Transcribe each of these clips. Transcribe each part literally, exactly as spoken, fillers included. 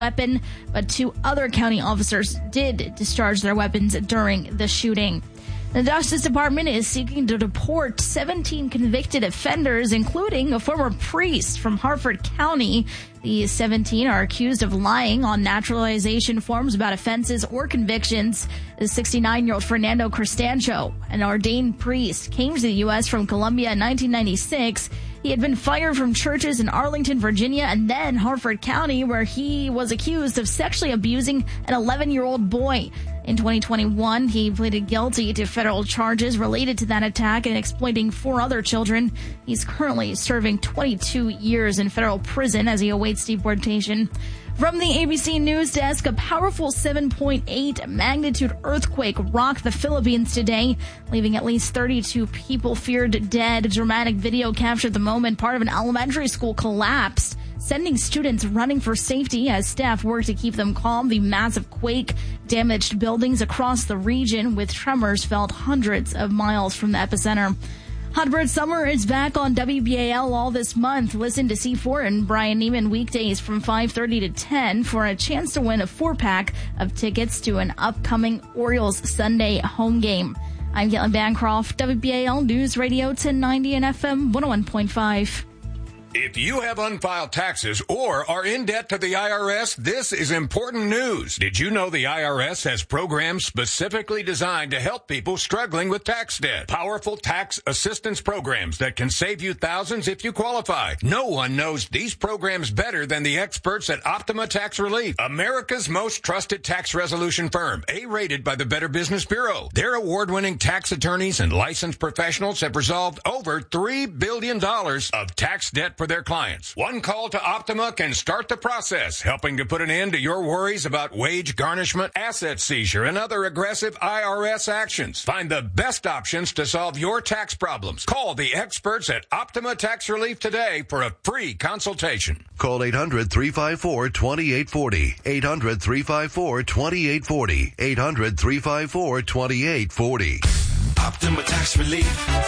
weapon, but two other county officers did discharge their weapons during the shooting. The Justice Department is seeking to deport seventeen convicted offenders, including a former priest from Harford County. The seventeen are accused of lying on naturalization forms about offenses or convictions. The sixty-nine-year-old Fernando Cristancho, an ordained priest, came to the U S from Colombia in nineteen ninety-six. He had been fired from churches in Arlington, Virginia, and then Harford County, where he was accused of sexually abusing an eleven-year-old boy. In twenty twenty-one, he pleaded guilty to federal charges related to that attack and exploiting four other children. He's currently serving twenty-two years in federal prison as he awaits deportation. From the A B C News Desk, a powerful seven point eight magnitude earthquake rocked the Philippines today, leaving at least thirty-two people feared dead. A dramatic video captured the moment part of an elementary school collapsed, sending students running for safety as staff worked to keep them calm. The massive quake damaged buildings across the region, with tremors felt hundreds of miles from the epicenter. Hot Bird Summer is back on W B A L all this month. Listen to C four and Brian Neiman weekdays from five thirty to ten for a chance to win a four-pack of tickets to an upcoming Orioles Sunday home game. I'm Caitlin Bancroft, W B A L News Radio ten ninety and F M one oh one point five. If you have unfiled taxes or are in debt to the I R S, this is important news. Did you know the I R S has programs specifically designed to help people struggling with tax debt? Powerful tax assistance programs that can save you thousands if you qualify. No one knows these programs better than the experts at Optima Tax Relief, America's most trusted tax resolution firm, A-rated by the Better Business Bureau. Their award-winning tax attorneys and licensed professionals have resolved over three billion dollars of tax debt for their clients. One call to Optima can start the process, helping to put an end to your worries about wage garnishment, asset seizure, and other aggressive I R S actions. Find the best options to solve your tax problems. Call the experts at Optima Tax Relief today for a free consultation. Call eight hundred, three five four, two eight four zero. eight hundred, three five four, two eight four zero. eight hundred, three five four, two eight four zero. Optima Tax Relief.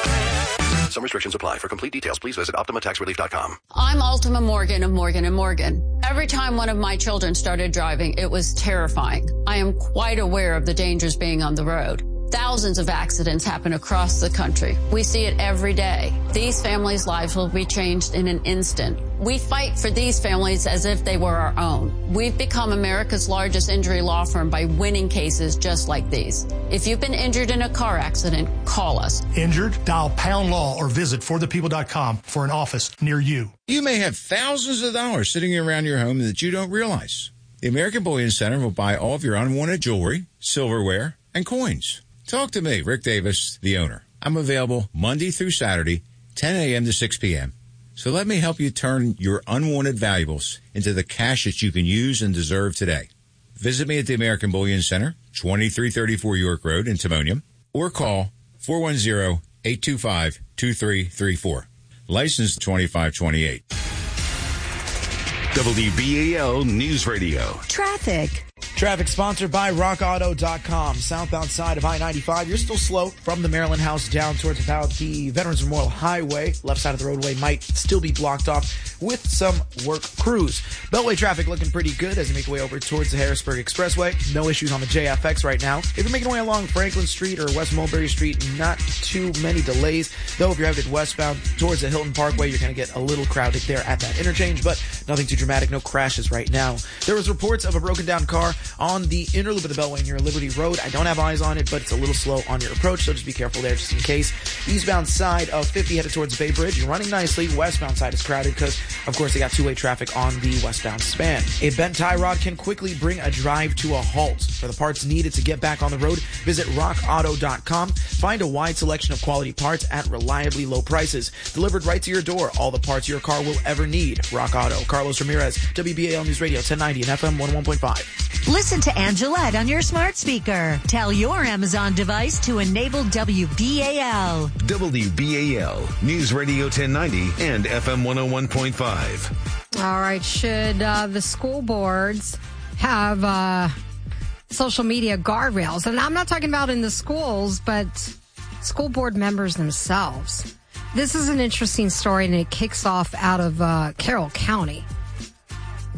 Some restrictions apply. For complete details, please visit Optima Tax Relief dot com. I'm Ultima Morgan of Morgan and Morgan. Every time one of my children started driving, it was terrifying. I am quite aware of the dangers being on the road. Thousands of accidents happen across the country. We see it every day. These families' lives will be changed in an instant. We fight for these families as if they were our own. We've become America's largest injury law firm by winning cases just like these. If you've been injured in a car accident, call us. Injured? Dial pound law or visit for the people dot com for an office near you. You may have thousands of dollars sitting around your home that you don't realize. The American Bullion Center will buy all of your unwanted jewelry, silverware, and coins. Talk to me, Rick Davis, the owner. I'm available Monday through Saturday, ten a.m. to six p.m. So let me help you turn your unwanted valuables into the cash that you can use and deserve today. Visit me at the American Bullion Center, twenty-three thirty-four York Road in Timonium, or call four one zero, eight two five, two three three four. License twenty-five twenty-eight. W B A L News Radio. Traffic. Traffic sponsored by rock auto dot com. Southbound side of I ninety-five, you're still slow from the Maryland House down towards about the Veterans Memorial Highway. Left side of the roadway might still be blocked off with some work crews. Beltway traffic looking pretty good as you make your way over towards the Harrisburg Expressway. No issues on the J F X right now. If you're making your way along Franklin Street or West Mulberry Street, not too many delays. Though if you're headed westbound towards the Hilton Parkway, you're going to get a little crowded there at that interchange, but nothing too dramatic, no crashes right now. There was reports of a broken down car on the inner loop of the Beltway near Liberty Road. I don't have eyes on it, but it's a little slow on your approach, so just be careful there just in case. Eastbound side of fifty headed towards Bay Bridge, you're running nicely. Westbound side is crowded because, of course, they got two-way traffic on the westbound span. A bent tie rod can quickly bring a drive to a halt. For the parts needed to get back on the road, visit rock auto dot com. Find a wide selection of quality parts at reliably low prices. Delivered right to your door. All the parts your car will ever need. Rock Auto. Carlos Ramirez, W B A L News Radio, ten ninety and F M one oh one point five. Listen to Angelette on your smart speaker. Tell your Amazon device to enable W B A L. W B A L News Radio ten ninety and F M one oh one point five. All right. Should uh, the school boards have uh, social media guardrails? And I'm not talking about in the schools, but school board members themselves. This is an interesting story, and it kicks off out of uh, Carroll County.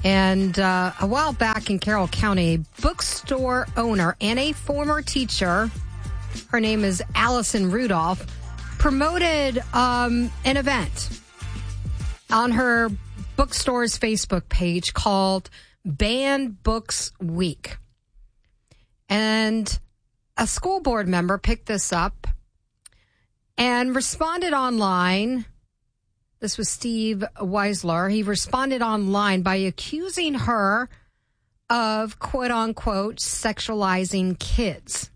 And uh, a while back in Carroll County, a bookstore owner and a former teacher, her name is Allison Rudolph, promoted um, an event on her bookstore's Facebook page called Banned Books Week. And a school board member picked this up and responded online. This was Steve Weisler. He responded online by accusing her of, quote unquote, sexualizing kids.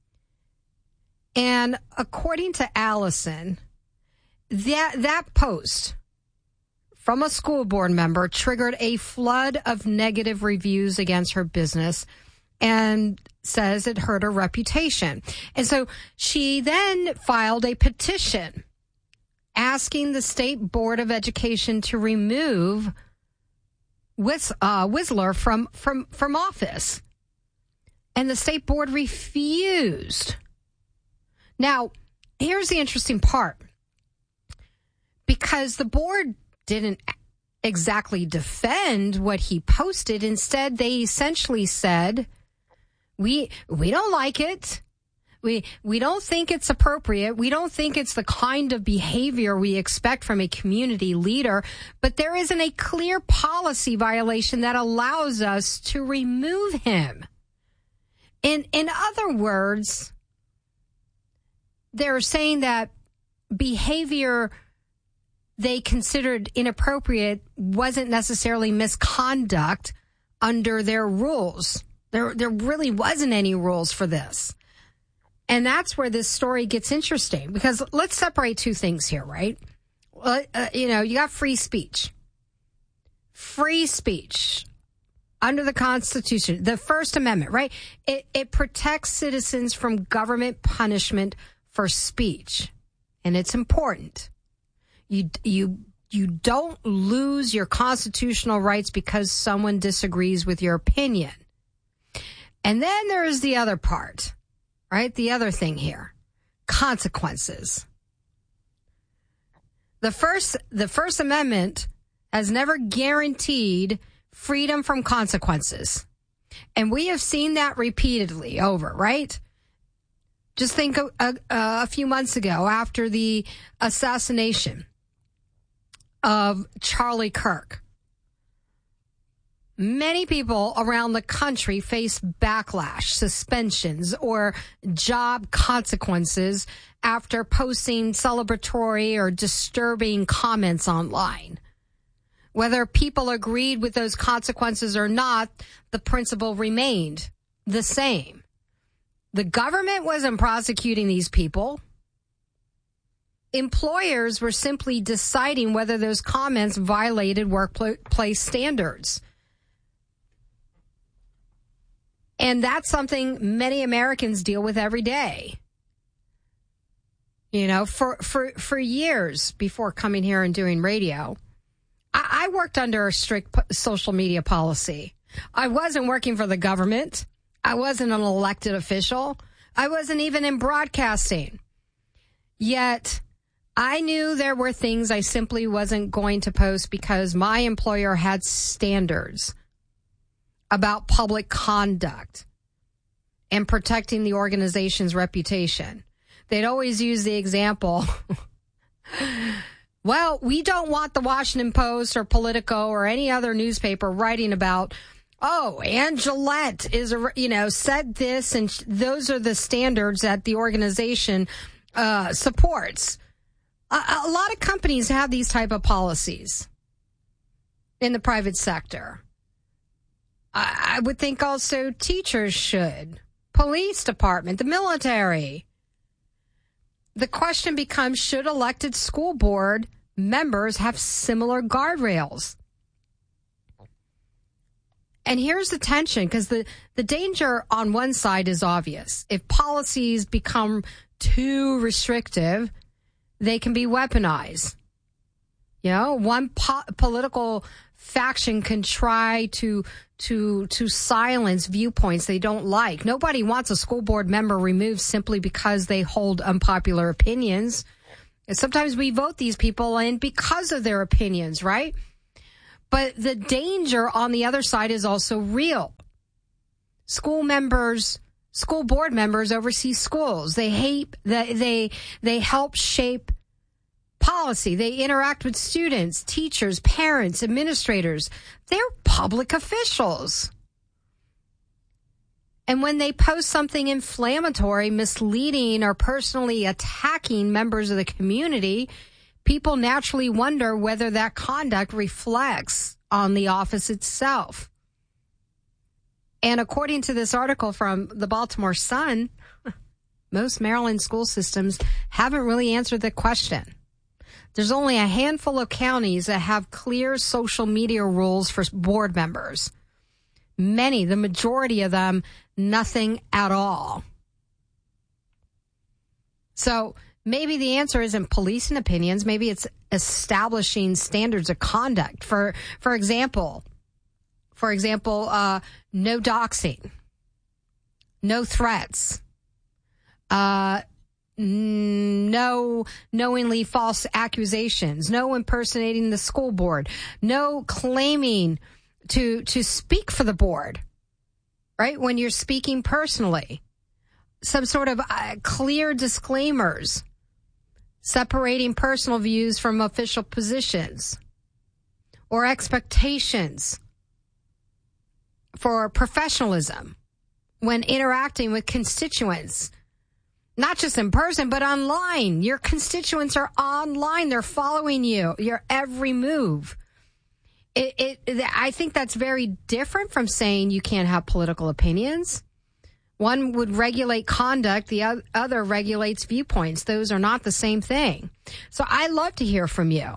And according to Allison, that, that post from a school board member triggered a flood of negative reviews against her business and says it hurt her reputation. And so she then filed a petition asking the State Board of Education to remove Whis, uh, Whistler from, from, from office. And the State Board refused. Now, here's the interesting part. Because the board didn't exactly defend what he posted. Instead, they essentially said, we we don't like it. We we don't think it's appropriate. We don't think it's the kind of behavior we expect from a community leader. But there isn't a clear policy violation that allows us to remove him. In in other words, they're saying that behavior they considered inappropriate wasn't necessarily misconduct under their rules. There, there really wasn't any rules for this. And that's where this story gets interesting, because let's separate two things here, right? Well, uh, you know, you got free speech. Free speech under the Constitution, the First Amendment, right? It, it protects citizens from government punishment for speech. And it's important. You, you, you don't lose your constitutional rights because someone disagrees with your opinion. And then there is the other part, right? The other thing here, consequences. The first, the First Amendment has never guaranteed freedom from consequences. And we have seen that repeatedly over, right? Just think a, a, a few months ago after the assassination of Charlie Kirk. Many people around the country face backlash, suspensions, or job consequences after posting celebratory or disturbing comments online. Whether people agreed with those consequences or not, the principle remained the same. The government wasn't prosecuting these people. Employers were simply deciding whether those comments violated workplace standards. And that's something many Americans deal with every day. You know, for, for, for years before coming here and doing radio, I, I worked under a strict p- social media policy. I wasn't working for the government. I wasn't an elected official. I wasn't even in broadcasting. Yet, I knew there were things I simply wasn't going to post because my employer had standards about public conduct and protecting the organization's reputation. They'd always use the example, well, we don't want the Washington Post or Politico or any other newspaper writing about, oh, Ann Gillette is, a, you know, said this, and those are the standards that the organization uh, supports. A, a lot of companies have these type of policies in the private sector. I, I would think also teachers should, police department, the military. The question becomes, should elected school board members have similar guardrails? And here's the tension, because the, the danger on one side is obvious. If policies become too restrictive, they can be weaponized. You know, one po- political faction can try to to to silence viewpoints they don't like. Nobody wants a school board member removed simply because they hold unpopular opinions. And sometimes we vote these people in because of their opinions, right? But the danger on the other side is also real. School members, school board members oversee schools. They hate, they, they, they help shape policy. They interact with students, teachers, parents, administrators. They're public officials. And when they post something inflammatory, misleading, or personally attacking members of the community, people naturally wonder whether that conduct reflects on the office itself. And according to this article from the Baltimore Sun, most Maryland school systems haven't really answered the question. There's only a handful of counties that have clear social media rules for board members. Many, the majority of them, nothing at all. So maybe the answer isn't policing opinions. Maybe it's establishing standards of conduct. For for example, for example, uh, no doxing, no threats, uh, no knowingly false accusations, no impersonating the school board, no claiming to to speak for the board, right? When you're speaking personally, some sort of uh, clear disclaimers, separating personal views from official positions, or expectations for professionalism when interacting with constituents, not just in person, but online. Your constituents are online. They're following you, your every move. It, it, I think that's very different from saying you can't have political opinions. One would regulate conduct. The other regulates viewpoints. Those are not the same thing. So I'd love to hear from you.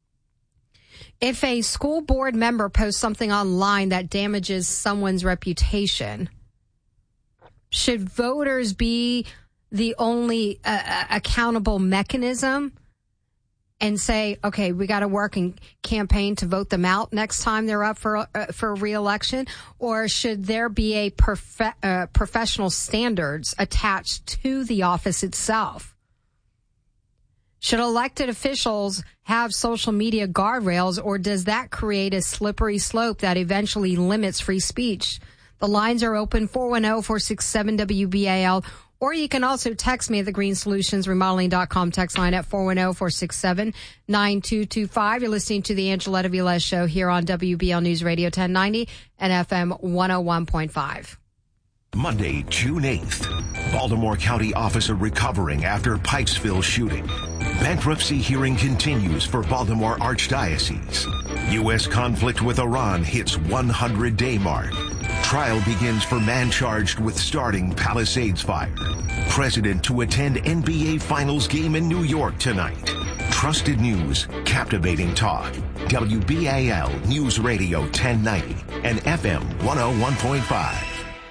If a school board member posts something online that damages someone's reputation, should voters be the only uh, accountable mechanism and say, okay, we got to work and campaign to vote them out next time they're up for uh, for re-election? Or should there be a prof- uh, professional standards attached to the office itself? Should elected officials have social media guardrails, or does that create a slippery slope that eventually limits free speech? The lines are open, four one zero, four six seven, W B A L. Or you can also text me at the green solutions remodeling dot com text line at four one zero, four six seven, nine two two five. You're listening to the Angeletta Velez Show here on W B L News Radio ten ninety and F M one oh one point five. Monday, June eighth. Baltimore County officer recovering after Pikesville shooting. Bankruptcy hearing continues for Baltimore Archdiocese. U S conflict with Iran hits one hundred day mark. Trial begins for man charged with starting Palisades fire. President to attend N B A Finals game in New York tonight. Trusted news, captivating talk. W B A L News Radio ten ninety and F M one oh one point five.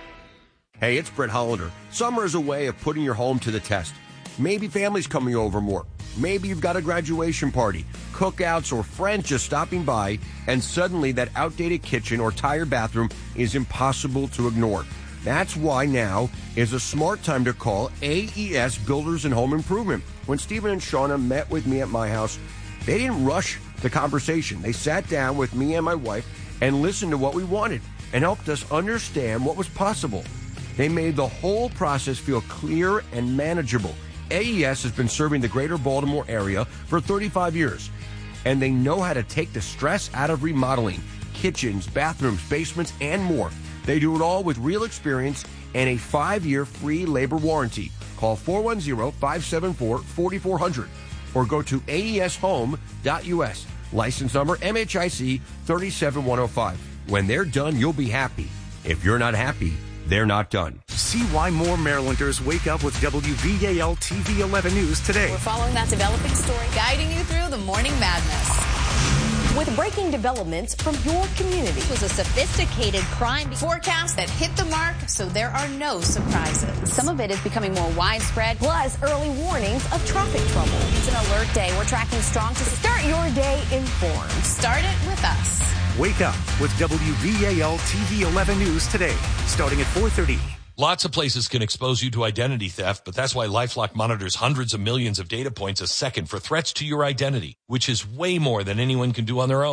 Hey, it's Brett Hollander. Summer is a way of putting your home to the test. Maybe family's coming over more. Maybe you've got a graduation party, cookouts, or friends just stopping by, and suddenly that outdated kitchen or tired bathroom is impossible to ignore. That's why now is a smart time to call A E S Builders and Home Improvement. When Stephen and Shauna met with me at my house, they didn't rush the conversation. They sat down with me and my wife and listened to what we wanted and helped us understand what was possible. They made the whole process feel clear and manageable. A E S has been serving the greater Baltimore area for thirty-five years, and they know how to take the stress out of remodeling kitchens, bathrooms, basements, and more. They do it all with real experience and a five-year free labor warranty. Call four one zero, five seven four, four four zero zero or go to A E S home dot U S. License number M H I C three seven one oh five. When they're done, you'll be happy. If you're not happy, they're not done. See why more Marylanders wake up with W B A L T V eleven News today. We're following that developing story, guiding you through the morning madness. With breaking developments from your community. It was a sophisticated crime forecast that hit the mark, so there are no surprises. Some of it is becoming more widespread, plus early warnings of traffic trouble. It's an alert day. We're tracking strong to start your day informed. Start it with us. Wake up with W B A L T V eleven News today, starting at four thirty. Lots of places can expose you to identity theft, but that's why LifeLock monitors hundreds of millions of data points a second for threats to your identity, which is way more than anyone can do on their own.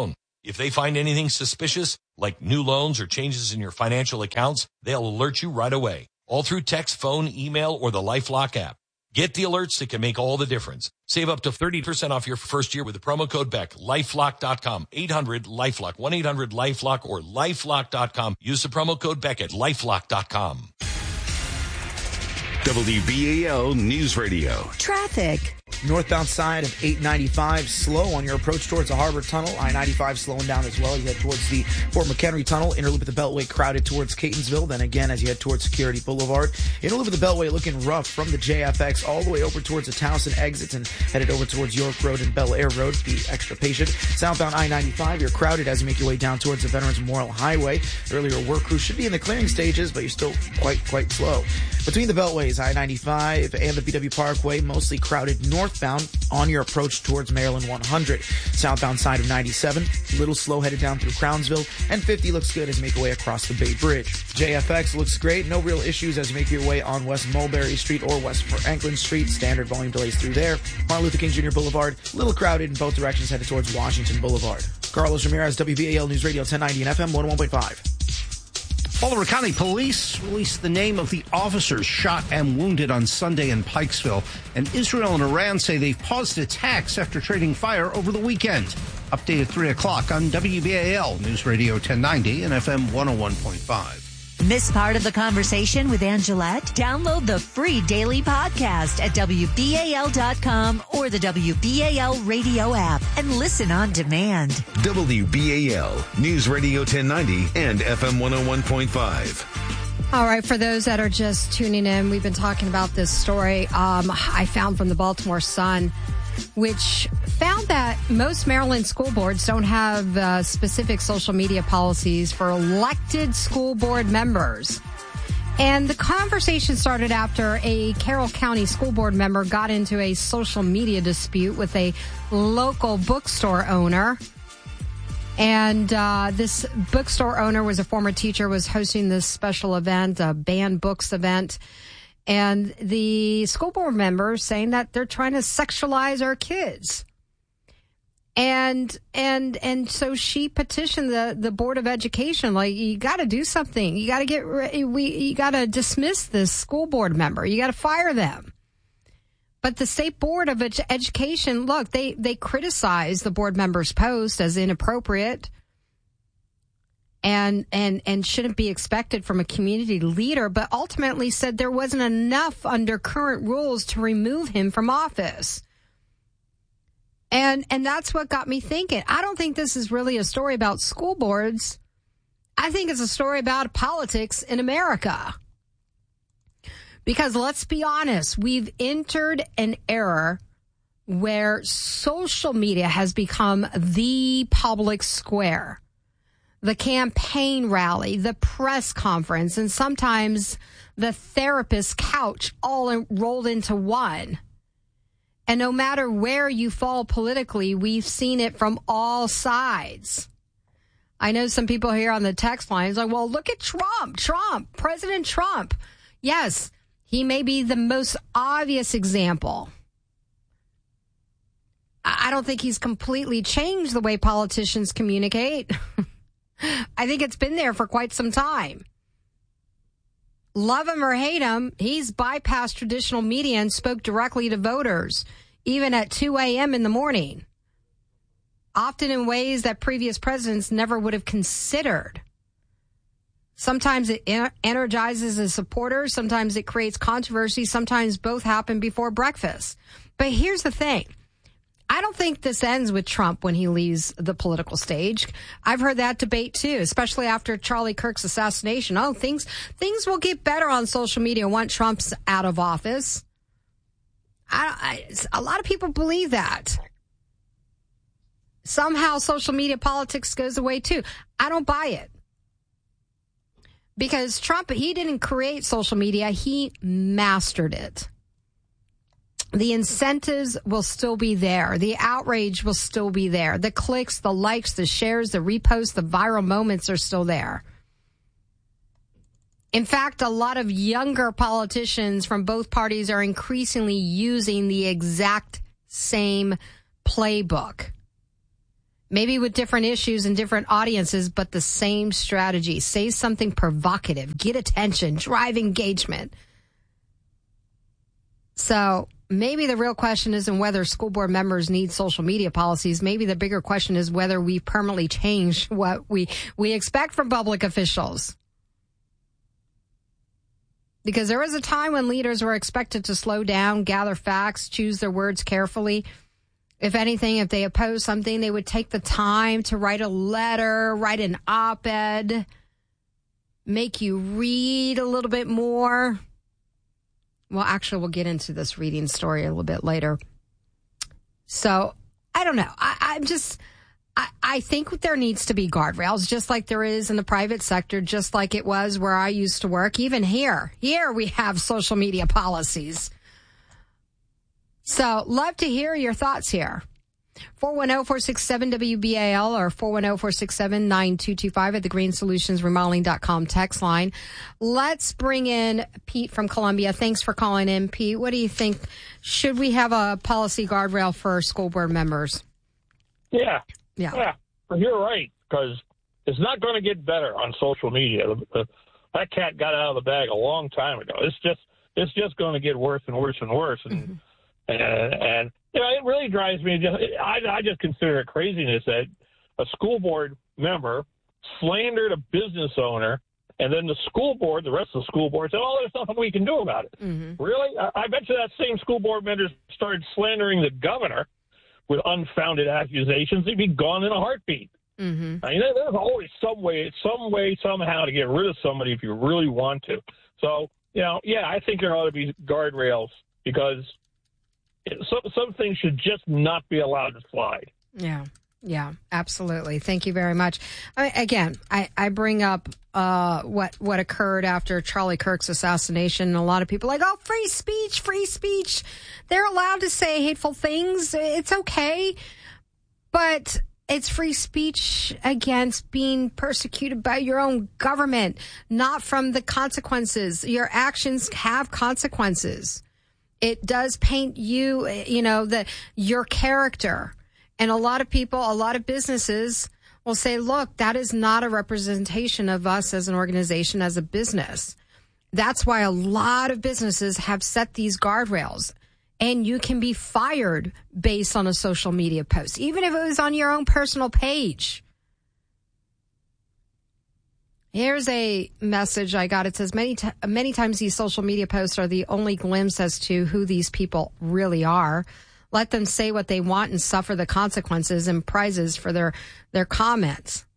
If they find anything suspicious, like new loans or changes in your financial accounts, they'll alert you right away. All through text, phone, email, or the LifeLock app. Get the alerts that can make all the difference. Save up to thirty percent off your first year with the promo code Beck. LifeLock dot com. eight hundred LifeLock. one eight hundred LifeLock or LifeLock dot com. Use the promo code Beck at LifeLock dot com. W B A L News Radio. Traffic. Northbound side of eight ninety-five, slow on your approach towards the Harbor Tunnel. I ninety-five slowing down as well. You head towards the Fort McHenry Tunnel. Inner loop of the Beltway crowded towards Catonsville. Then again, as you head towards Security Boulevard. Inner loop of the Beltway looking rough from the J F X all the way over towards the Towson exits and headed over towards York Road and Bel Air Road. Be extra patient. Southbound I ninety-five, you're crowded as you make your way down towards the Veterans Memorial Highway. Earlier work crews should be in the clearing stages, but you're still quite, quite slow. Between the Beltways, I ninety-five and the B W Parkway, mostly crowded northbound on your approach towards Maryland one hundred. Southbound side of ninety-seven, a little slow headed down through Crownsville, and fifty looks good as you make your way across the Bay Bridge. J F X looks great, no real issues as you make your way on West Mulberry Street or West Franklin Street. Standard volume delays through there. Martin Luther King Junior Boulevard, a little crowded in both directions headed towards Washington Boulevard. Carlos Ramirez, W B A L News Radio ten ninety and F M one oh one point five. Baltimore County Police released the name of the officers shot and wounded on Sunday in Pikesville. And Israel and Iran say they've paused attacks after trading fire over the weekend. Update at three o'clock on W B A L News Radio ten ninety and F M one oh one point five. Miss part of the conversation with Angelette? Download the free daily podcast at W B A L dot com or the W B A L radio app and listen on demand. W B A L News Radio ten ninety and F M one oh one point five. All right, for those that are just tuning in, we've been talking about this story um, I found from the Baltimore Sun, which found that most Maryland school boards don't have uh, specific social media policies for elected school board members. And the conversation started after a Carroll County school board member got into a social media dispute with a local bookstore owner. And uh, this bookstore owner was a former teacher, was hosting this special event, a banned books event. And the school board members saying that they're trying to sexualize our kids. And, and, and so she petitioned the, the Board of Education, like, you got to do something. You got to get, we, you got to dismiss this school board member. You got to fire them. But the State Board of Education, look, they, they criticized the board member's post as inappropriate and, and, and shouldn't be expected from a community leader, but ultimately said there wasn't enough under current rules to remove him from office. And, and that's what got me thinking. I don't think this is really a story about school boards. I think it's a story about politics in America. Because let's be honest, we've entered an era where social media has become the public square. The campaign rally, the press conference, and sometimes the therapist's couch all in, rolled into one. And no matter where you fall politically, we've seen it from all sides. I know some people here on the text lines like, well, look at Trump, Trump, President Trump. Yes, he may be the most obvious example. I don't think he's completely changed the way politicians communicate. I think it's been there for quite some time. Love him or hate him, he's bypassed traditional media and spoke directly to voters, even at two a.m. in the morning, often in ways that previous presidents never would have considered. Sometimes it energizes his supporters, sometimes it creates controversy, sometimes both happen before breakfast. But here's the thing. I don't think this ends with Trump when he leaves the political stage. I've heard that debate too, especially after Charlie Kirk's assassination. Oh, things things will get better on social media once Trump's out of office. I, I, a lot of people believe that. Somehow social media politics goes away too. I don't buy it. Because Trump, he didn't create social media, he mastered it. The incentives will still be there. The outrage will still be there. The clicks, the likes, the shares, the reposts, the viral moments are still there. In fact, a lot of younger politicians from both parties are increasingly using the exact same playbook. Maybe with different issues and different audiences, but the same strategy. Say something provocative, get attention, drive engagement. So maybe the real question isn't whether school board members need social media policies. Maybe the bigger question is whether we permanently change what we, we expect from public officials. Because there was a time when leaders were expected to slow down, gather facts, choose their words carefully. If anything, if they oppose something, they would take the time to write a letter, write an op-ed, make you read a little bit more. Well, actually, we'll get into this reading story a little bit later. So, I don't know. I, I'm just, I, I think there needs to be guardrails, just like there is in the private sector, just like it was where I used to work. Even here, here we have social media policies. So, love to hear your thoughts here. four one zero, four six seven, W B A L or four one zero, four six seven, nine two two five at the green solutions remodeling dot com text line. Let's bring in Pete from Columbia. Thanks for calling in, Pete. What do you think? Should we have a policy guardrail for school board members? Yeah. Yeah. Yeah. You're right, because it's not going to get better on social media. The, the, that cat got out of the bag a long time ago. It's just it's just going to get worse and worse and worse. And mm-hmm. And, and you know, it really drives me. Just, I, I just consider it craziness that a school board member slandered a business owner, and then the school board, the rest of the school board, said, "Oh, there's nothing we can do about it." Mm-hmm. Really? I, I bet you that same school board member started slandering the governor with unfounded accusations. He'd be gone in a heartbeat. Mm-hmm. I mean, there's always some way, some way, somehow to get rid of somebody if you really want to. So, you know, yeah, I think there ought to be guardrails because Some, some things should just not be allowed to slide. Yeah, yeah, absolutely. Thank you very much. I, again, I, I bring up uh, what what occurred after Charlie Kirk's assassination. And a lot of people are like, oh, free speech, free speech. They're allowed to say hateful things. It's okay. But it's free speech against being persecuted by your own government, not from the consequences. Your actions have consequences. It does paint you, you know, the your character. And a lot of people, a lot of businesses will say, look, that is not a representation of us as an organization, as a business. That's why a lot of businesses have set these guardrails. And you can be fired based on a social media post, even if it was on your own personal page. Here's a message I got. It says, many t- many times these social media posts are the only glimpse as to who these people really are. Let them say what they want and suffer the consequences and prizes for their, their comments.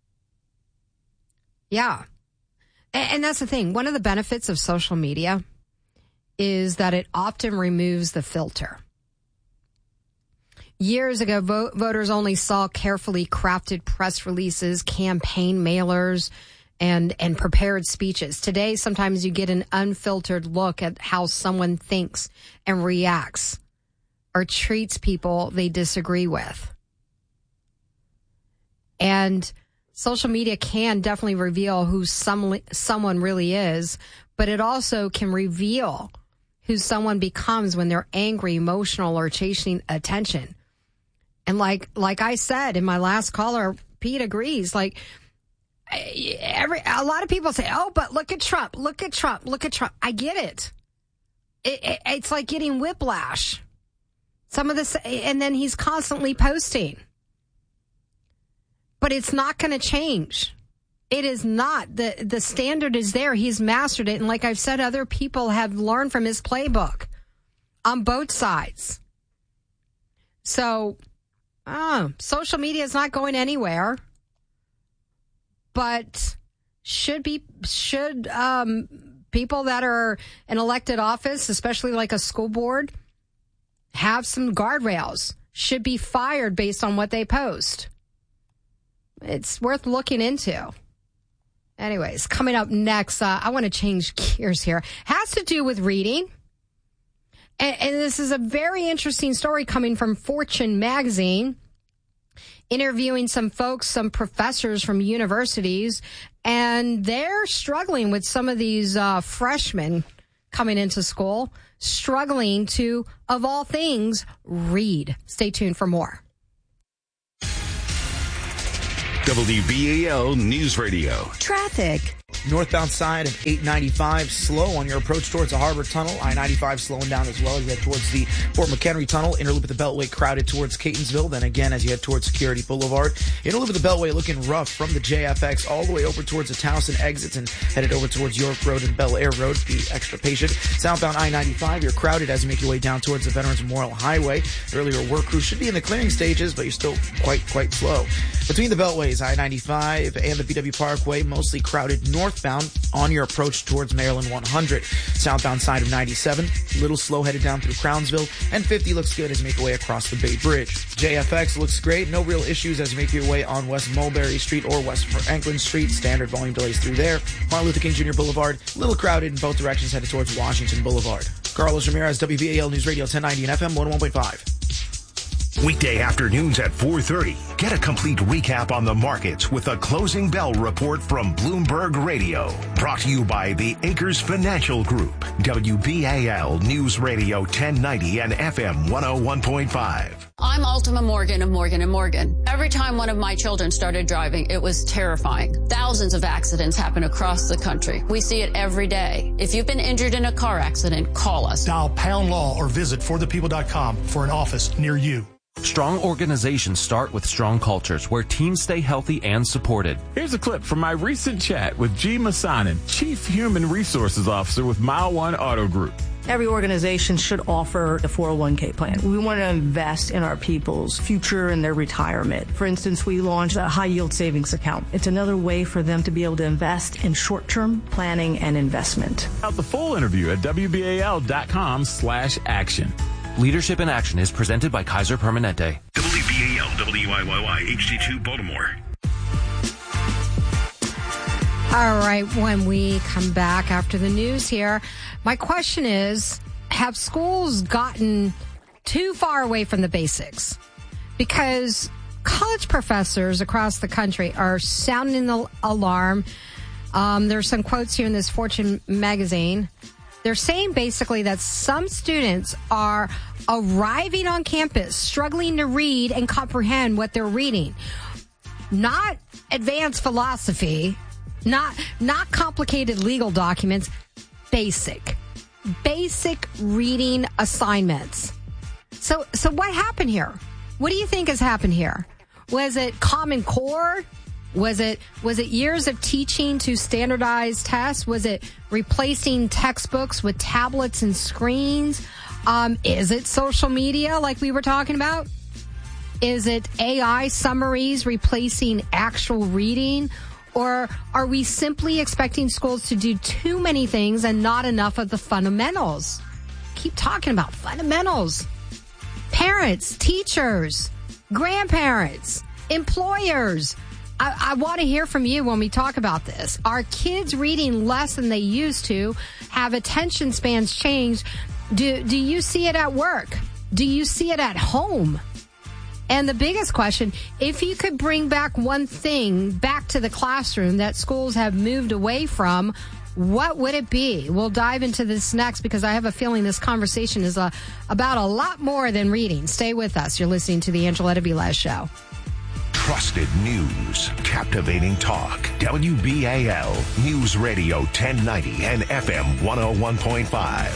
Yeah. And, and that's the thing. One of the benefits of social media is that it often removes the filter. Years ago, vo- voters only saw carefully crafted press releases, campaign mailers, and and prepared speeches. Today, sometimes you get an unfiltered look at how someone thinks and reacts or treats people they disagree with. And social media can definitely reveal who some, someone really is, but it also can reveal who someone becomes when they're angry, emotional, or chasing attention. And like like I said in my last caller, Pete agrees, like, Every a lot of people say, "Oh, but look at Trump! Look at Trump! Look at Trump!" I get it. It, it. It's like getting whiplash. Some of this, and then he's constantly posting, but it's not going to change. It is not. the The standard is there. He's mastered it, and like I've said, other people have learned from his playbook on both sides. So, oh, social media is not going anywhere. But should be should um, people that are in elected office, especially like a school board, have some guardrails? Should be fired based on what they post. It's worth looking into. Anyways, coming up next, uh, I want to change gears here. Has to do with reading. And, and this is a very interesting story coming from Fortune magazine, interviewing some folks, some professors from universities, and they're struggling with some of these uh, freshmen coming into school, struggling to, of all things, read. Stay tuned for more. W B A L News Radio. Traffic. Northbound side of eight ninety-five, slow on your approach towards the Harbor Tunnel. I ninety-five slowing down as well as you head towards the Fort McHenry Tunnel. Inner loop of the Beltway crowded towards Catonsville. Then again, as you head towards Security Boulevard. Inner loop of the Beltway looking rough from the J F X all the way over towards the Towson exits and headed over towards York Road and Bel Air Road. Be extra patient. Southbound I ninety-five, you're crowded as you make your way down towards the Veterans Memorial Highway. Earlier work crews should be in the clearing stages, but you're still quite, quite slow. Between the Beltways, I ninety-five and the B W Parkway, mostly crowded northbound on your approach towards Maryland one hundred. Southbound side of ninety-seven, little slow headed down through Crownsville, and fifty looks good as you make your way across the Bay Bridge. J F X looks great, no real issues as you make your way on West Mulberry Street or West Franklin Street. Standard volume delays through there. Martin Luther King Junior Boulevard, little crowded in both directions headed towards Washington Boulevard. Carlos Ramirez, W B A L News Radio ten ninety and F M one oh one point five. Weekday afternoons at four thirty. Get a complete recap on the markets with a closing bell report from Bloomberg Radio. Brought to you by the Acres Financial Group. W B A L News Radio ten ninety and F M one oh one point five. I'm Ultima Morgan of Morgan and Morgan. Every time one of my children started driving, it was terrifying. Thousands of accidents happen across the country. We see it every day. If you've been injured in a car accident, call us. Dial pound law or visit for the people dot com for an office near you. Strong organizations start with strong cultures where teams stay healthy and supported. Here's a clip from my recent chat with G. Masanin, Chief Human Resources Officer with Mile One Auto Group. Every organization should offer a four oh one k plan. We want to invest in our people's future and their retirement. For instance, we launched a high yield savings account. It's another way for them to be able to invest in short-term planning and investment. Out the full interview at W B A L dot com slash action. Leadership in Action is presented by Kaiser Permanente. W B A L W I Y Y H D two Baltimore. All right, when we come back after the news here, my question is, have schools gotten too far away from the basics? Because college professors across the country are sounding the alarm. Um, there's some quotes here in this Fortune magazine. They're saying basically that some students are arriving on campus struggling to read and comprehend what they're reading. Not advanced philosophy, not not complicated legal documents, basic. Basic reading assignments. So so what happened here? What do you think has happened here? Was it Common Core? Was it was it years of teaching to standardized tests? Was it replacing textbooks with tablets and screens? Um, is it social media like we were talking about? Is it A I summaries replacing actual reading? Or are we simply expecting schools to do too many things and not enough of the fundamentals? Keep talking about fundamentals. Parents, teachers, grandparents, employers. I, I want to hear from you when we talk about this. Are kids reading less than they used to? Have attention spans changed? Do, do you see it at work? Do you see it at home? And the biggest question, if you could bring back one thing back to the classroom that schools have moved away from, what would it be? We'll dive into this next because I have a feeling this conversation is a, about a lot more than reading. Stay with us. You're listening to the Angeletta Vilez Show. Trusted news, captivating talk. W B A L News Radio ten ninety and F M one oh one point five.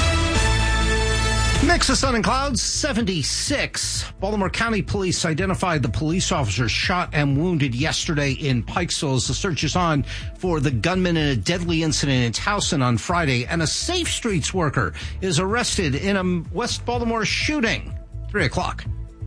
Mix of sun and clouds, seventy-six. Baltimore County Police identified the police officer shot and wounded yesterday in Pikesville as the search is on for the gunman in a deadly incident in Towson on Friday. And a Safe Streets worker is arrested in a West Baltimore shooting. Three o'clock.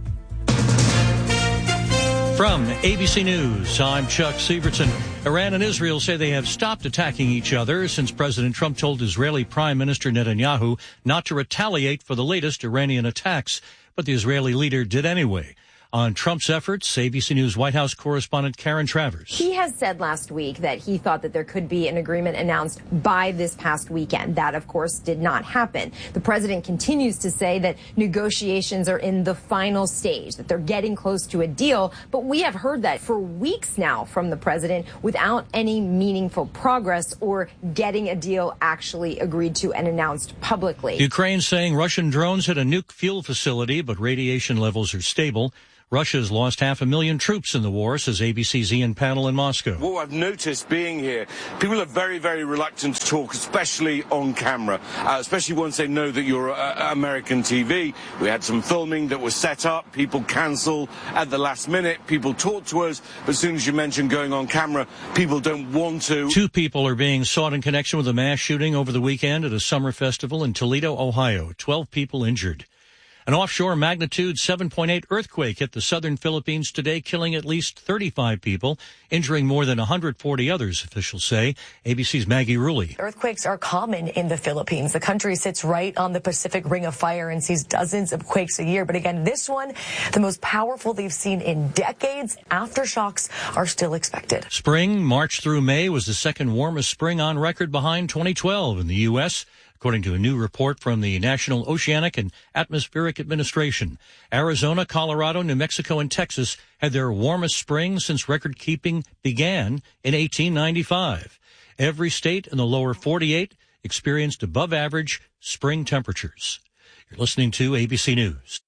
From A B C News, I'm Chuck Sievertson. Iran and Israel say they have stopped attacking each other since President Trump told Israeli Prime Minister Netanyahu not to retaliate for the latest Iranian attacks. But the Israeli leader did anyway. On Trump's efforts, A B C News White House correspondent Karen Travers. He has said last week that he thought that there could be an agreement announced by this past weekend. That, of course, did not happen. The president continues to say that negotiations are in the final stage, that they're getting close to a deal. But we have heard that for weeks now from the president without any meaningful progress or getting a deal actually agreed to and announced publicly. Ukraine saying Russian drones hit a nuke fuel facility, but radiation levels are stable. Russia's lost half a million troops in the war, says A B C's Ian Pannell in Moscow. What I've noticed being here, people are very, very reluctant to talk, especially on camera, uh, especially once they know that you're uh, American T V. We had some filming that was set up. People cancel at the last minute. People talk to us. But as soon as you mention going on camera, people don't want to. Two people are being sought in connection with a mass shooting over the weekend at a summer festival in Toledo, Ohio. Twelve people injured. An offshore magnitude seven point eight earthquake hit the southern Philippines today, killing at least thirty-five people, injuring more than one hundred forty others, officials say. A B C's Maggie Rulli. Earthquakes are common in the Philippines. The country sits right on the Pacific Ring of Fire and sees dozens of quakes a year. But again, this one, the most powerful they've seen in decades. Aftershocks are still expected. Spring, March through May, was the second warmest spring on record behind twenty twelve in the U S, according to a new report from the National Oceanic and Atmospheric Administration. Arizona, Colorado, New Mexico, and Texas had their warmest spring since record-keeping began in eighteen ninety-five. Every state in the lower forty-eight experienced above-average spring temperatures. You're listening to A B C News.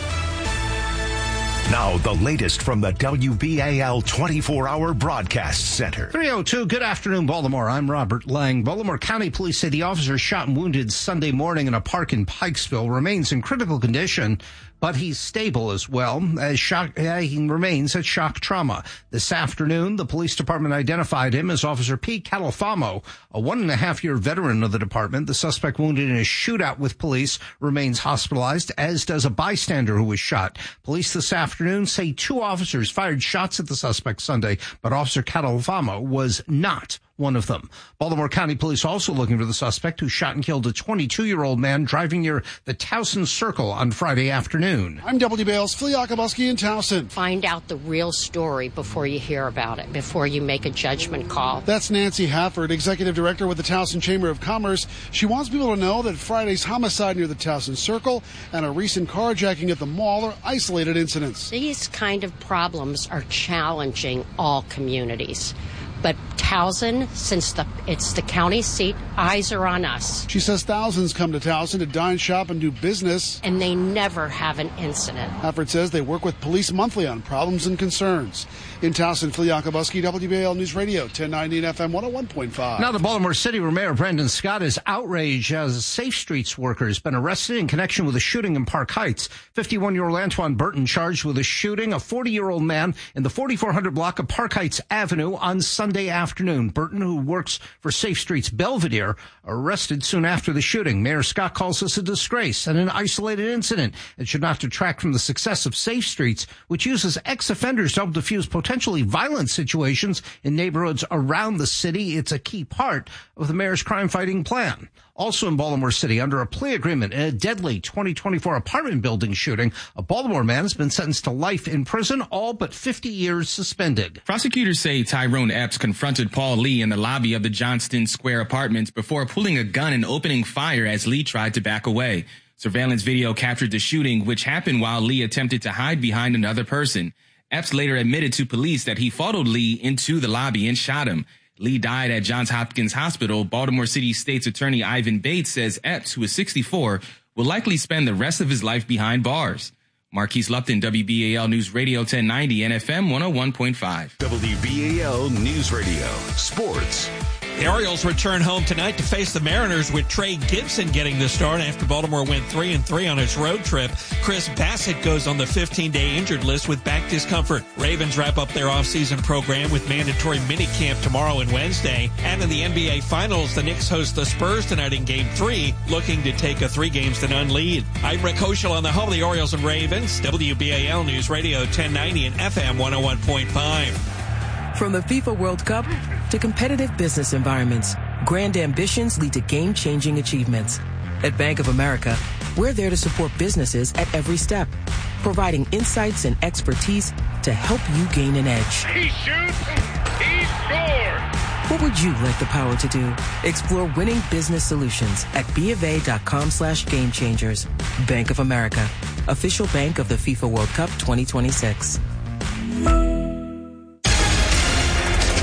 Now, the latest from the W B A L twenty-four hour Broadcast Center. three oh two, good afternoon, Baltimore. I'm Robert Lang. Baltimore County Police say the officer shot and wounded Sunday morning in a park in Pikesville remains in critical condition, but he's stable as well as shock, uh, he remains at shock trauma. This afternoon, the police department identified him as Officer P. Califamo, a one and a half year veteran of the department. The suspect wounded in a shootout with police remains hospitalized, as does a bystander who was shot. Police this afternoon say two officers fired shots at the suspect Sunday, but Officer Califamo was not one of them. Baltimore County Police also looking for the suspect who shot and killed a twenty-two-year-old man driving near the Towson Circle on Friday afternoon. I'm W B A L's Phil Yakubowski in Towson. Find out the real story before you hear about it, before you make a judgment call. That's Nancy Hafford, Executive Director with the Towson Chamber of Commerce. She wants people to know that Friday's homicide near the Towson Circle and a recent carjacking at the mall are isolated incidents. These kind of problems are challenging all communities. But Towson, since the it's the county seat, eyes are on us. She says thousands come to Towson to dine, shop, and do business. And they never have an incident. Hafford says they work with police monthly on problems and concerns. In Towson, Phil Yakubowski, W B A L News Radio, ten ninety and F M one oh one point five. Now the Baltimore City Mayor Brendan Scott is outraged as a Safe Streets worker has been arrested in connection with a shooting in Park Heights. fifty-one-year-old Antoine Burton charged with a shooting a forty-year-old man in the forty-four hundred block of Park Heights Avenue on Sunday afternoon. Burton, who works for Safe Streets Belvedere, arrested soon after the shooting. Mayor Scott calls this a disgrace and an isolated incident. It should not detract from the success of Safe Streets, which uses ex-offenders to help defuse potentially violent situations in neighborhoods around the city. It's a key part of the mayor's crime-fighting plan. Also in Baltimore City, under a plea agreement in a deadly twenty twenty-four apartment building shooting, a Baltimore man has been sentenced to life in prison, all but fifty years suspended. Prosecutors say Tyrone Epps confronted Paul Lee in the lobby of the Johnston Square apartments before pulling a gun and opening fire as Lee tried to back away. Surveillance video captured the shooting, which happened while Lee attempted to hide behind another person. Epps later admitted to police that he followed Lee into the lobby and shot him. Lee died at Johns Hopkins Hospital. Baltimore City State's Attorney Ivan Bates says Epps, who is sixty-four, will likely spend the rest of his life behind bars. Marquise Lupton, W B A L News Radio ten ninety and F M one oh one point five. W B A L News Radio. Sports. The Orioles return home tonight to face the Mariners with Trey Gibson getting the start after Baltimore went three and three on its road trip. Chris Bassett goes on the fifteen-day injured list with back discomfort. Ravens wrap up their offseason program with mandatory minicamp tomorrow and Wednesday. And in the N B A Finals, the Knicks host the Spurs tonight in Game three, looking to take a three games to none lead. I'm Rick Hoschel on the home of the Orioles and Ravens, W B A L News Radio ten ninety and F M one oh one point five. From the FIFA World Cup to competitive business environments, grand ambitions lead to game-changing achievements. At Bank of America, we're there to support businesses at every step, providing insights and expertise to help you gain an edge. He shoots, he scores! What would you like the power to do? Explore winning business solutions at BofA.com slash game changers. Bank of America, official bank of the FIFA World Cup twenty twenty-six.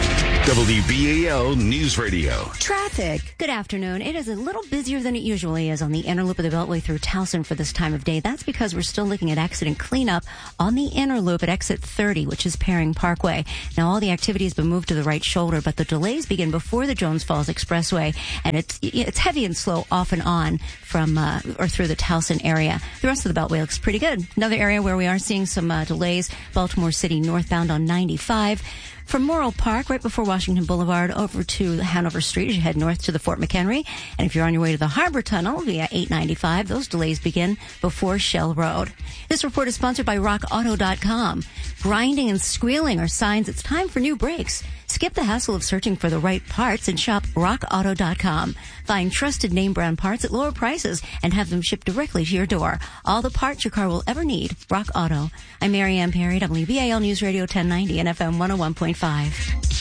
W B A L News Radio. Traffic. Good afternoon. It is a little busier than it usually is on the inner loop of the Beltway through Towson for this time of day. That's because we're still looking at accident cleanup on the inner loop at exit thirty, which is Paring Parkway. Now, all the activity has been moved to the right shoulder, but the delays begin before the Jones Falls Expressway, and it's it's heavy and slow off and on from uh, or through the Towson area. The rest of the Beltway looks pretty good. Another area where we are seeing some uh, delays, Baltimore City northbound on ninety-five. From Morrill Park, right before Washington Boulevard, over to Hanover Street as you head north to the Fort McHenry. And if you're on your way to the Harbor Tunnel via eight ninety-five, those delays begin before Shell Road. This report is sponsored by rock auto dot com. Grinding and squealing are signs it's time for new brakes. Skip the hassle of searching for the right parts and shop rock auto dot com. Find trusted name brand parts at lower prices and have them shipped directly to your door. All the parts your car will ever need. Rock Auto. I'm Mary Ann Perry, W B A L News Radio ten ninety and F M one oh one point five.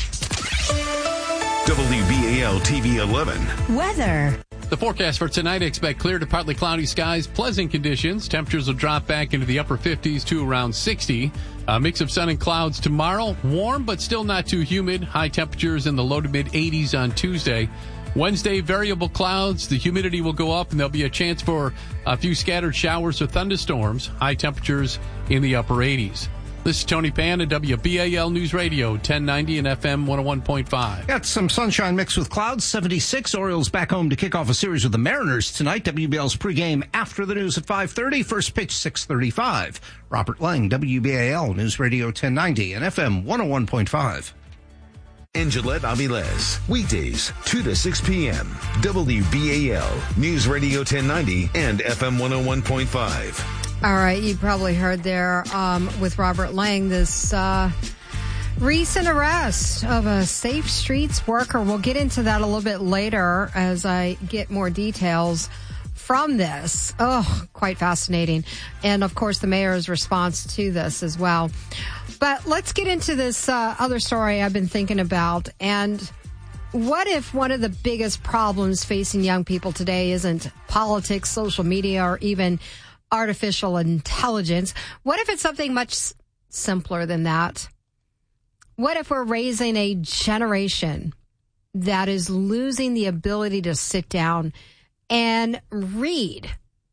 W B A L T V eleven. Weather. The forecast for tonight, expect clear to partly cloudy skies, pleasant conditions. Temperatures will drop back into the upper fifties to around sixty. A mix of sun and clouds tomorrow. Warm, but still not too humid. High temperatures in the low to mid eighties on Tuesday. Wednesday, variable clouds. The humidity will go up, and there'll be a chance for a few scattered showers or thunderstorms. High temperatures in the upper eighties. This is Tony Pan at W B A L News Radio, ten ninety and F M one oh one point five. Got some sunshine mixed with clouds, seventy-six. Orioles back home to kick off a series with the Mariners tonight. W B L's pregame after the news at five thirty. First pitch, six thirty-five. Robert Lang, W B A L News Radio ten ninety and F M one oh one point five. And Gillette Aviles, weekdays, two to six p.m. W B A L News Radio ten ninety and F M one oh one point five. All right, you probably heard there um, with Robert Lang, this uh, recent arrest of a Safe Streets worker. We'll get into that a little bit later as I get more details from this. Oh, quite fascinating. And, of course, the mayor's response to this as well. But let's get into this uh, other story I've been thinking about. And what if one of the biggest problems facing young people today isn't politics, social media, or even artificial intelligence? What if it's something much simpler than that? What if we're raising a generation that is losing the ability to sit down and read?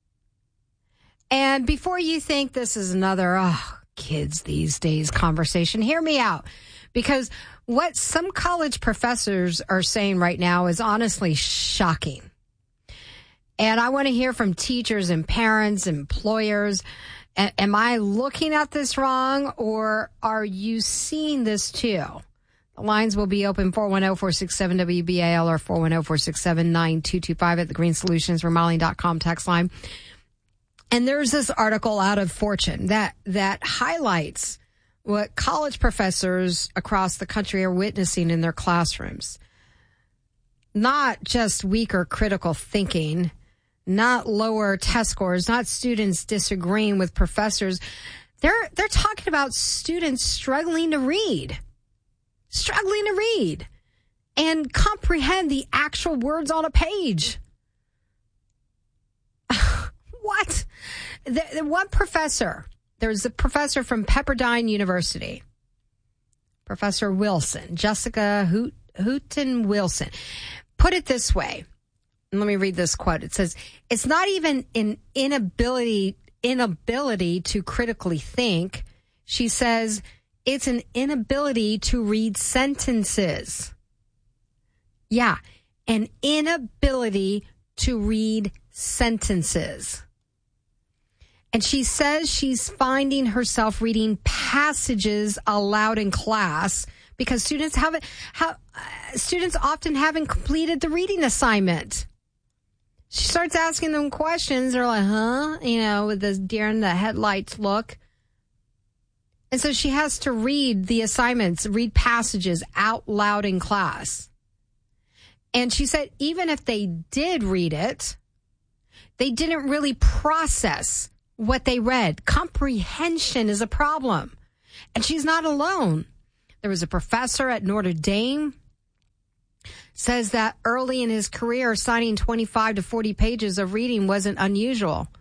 And before you think this is another, oh, kids these days conversation, hear me out. Because what some college professors are saying right now is honestly shocking. And I want to hear from teachers and parents, employers. A- am I looking at this wrong, or are you seeing this too? The lines will be open four one zero, four six seven, W B A L or four one zero, four six seven, nine two two five at the Green Solutions Remodeling dot com text line. And there's this article out of Fortune that, that highlights what college professors across the country are witnessing in their classrooms. Not just weaker critical thinking, not lower test scores, not students disagreeing with professors. They're they're talking about students struggling to read, struggling to read and comprehend the actual words on a page. What? The, the one professor, there's a professor from Pepperdine University, Professor Wilson, Jessica Hoot, Hooten Wilson, put it this way. Let me read this quote. It says, it's not even an inability, inability to critically think. She says, it's an inability to read sentences. Yeah, an inability to read sentences. And she says she's finding herself reading passages aloud in class because students haven't, have, uh, students often haven't completed the reading assignment. She starts asking them questions. They're like, huh? You know, with this deer in the headlights look. And so she has to read the assignments, read passages out loud in class. And she said even if they did read it, they didn't really process what they read. Comprehension is a problem. And she's not alone. There was a professor at Notre Dame says that early in his career, signing twenty-five to forty pages of reading wasn't unusual.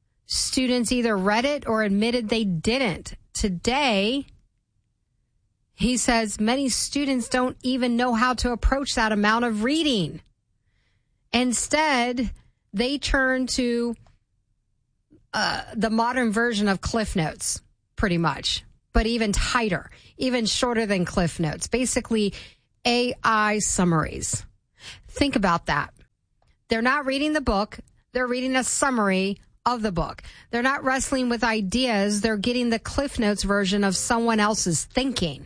Students either read it or admitted they didn't. Today, He says many students don't even know how to approach that amount of reading. Instead, they turn to uh, the modern version of Cliff Notes, pretty much, but even tighter, even shorter than Cliff Notes. Basically, A I summaries. Think about that. They're not reading the book. They're reading a summary of the book. They're not wrestling with ideas. They're getting the Cliff Notes version of someone else's thinking.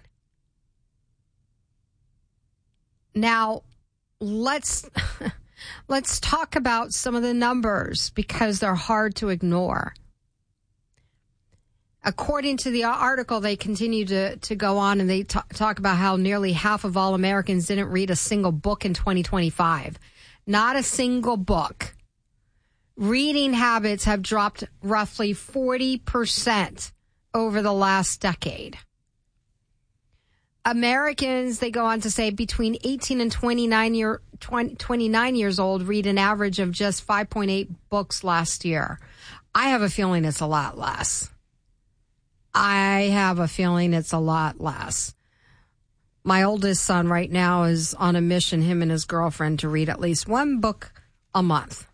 Now, let's let's talk about some of the numbers because they're hard to ignore. According to the article, they continue to, to go on and they t- talk about how nearly half of all Americans didn't read a single book in twenty twenty-five. Not a single book. Reading habits have dropped roughly forty percent over the last decade. Americans, they go on to say, between eighteen and twenty-nine, year, twenty, twenty-nine years old read an average of just five point eight books last year. I have a feeling it's a lot less. I have a feeling it's a lot less. My oldest son right now is on a mission, him and his girlfriend, to read at least one book a month.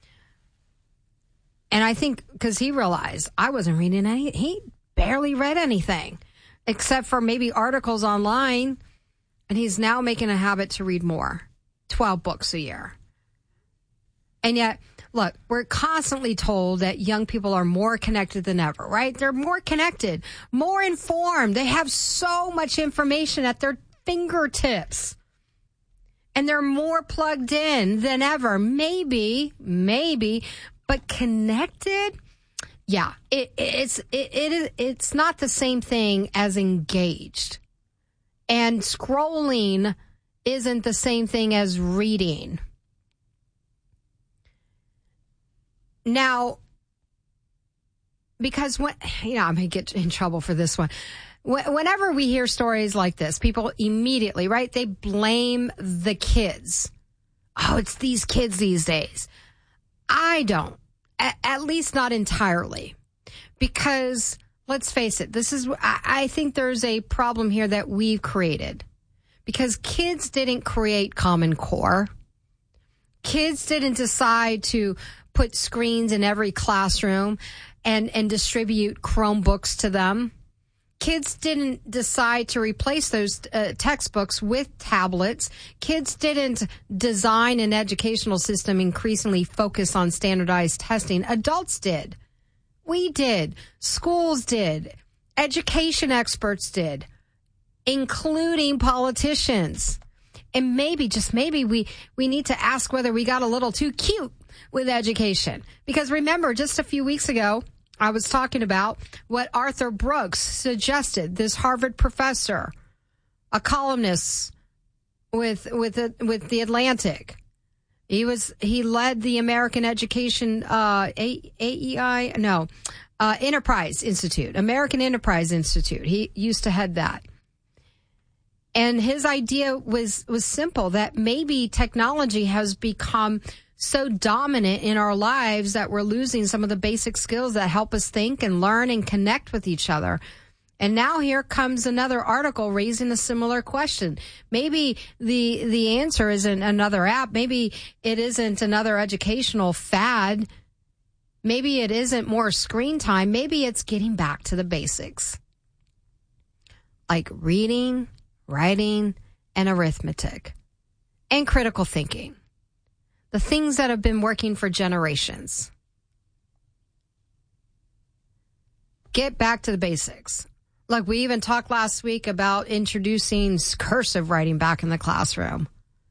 And I think because he realized I wasn't reading any, he barely read anything except for maybe articles online. And he's now making a habit to read more, twelve books a year. And yet, look, we're constantly told that young people are more connected than ever, right? They're more connected, more informed. They have so much information at their fingertips. And they're more plugged in than ever. Maybe, maybe, but connected? Yeah, it, it's it, it is it's not the same thing as engaged. And scrolling isn't the same thing as reading. Now, because when, you know, I'm going to get in trouble for this one. Whenever we hear stories like this, people immediately, right, they blame the kids. Oh, it's these kids these days. I don't, at least not entirely, because let's face it, this is, I think there's a problem here that we've created because kids didn't create Common Core. Kids didn't decide to put screens in every classroom and, and distribute Chromebooks to them. Kids didn't decide to replace those uh, textbooks with tablets. Kids didn't design an educational system increasingly focused on standardized testing. Adults did. We did. Schools did. Education experts did, including politicians. And maybe, just maybe, we, we need to ask whether we got a little too cute with education. Because remember, just a few weeks ago, I was talking about what Arthur Brooks suggested, this Harvard professor, a columnist with with the, with the Atlantic. He was he led the American Education uh, A E I no uh, Enterprise Institute, American Enterprise Institute. He used to head that. And his idea was was simple, that maybe technology has become so dominant in our lives that we're losing some of the basic skills that help us think and learn and connect with each other. And now here comes another article raising a similar question. Maybe the the answer isn't another app. Maybe it isn't another educational fad. Maybe it isn't more screen time. Maybe it's getting back to the basics, like reading, writing, and arithmetic, and critical thinking. The things that have been working for generations. Get back to the basics. Look, we even talked last week about introducing cursive writing back in the classroom.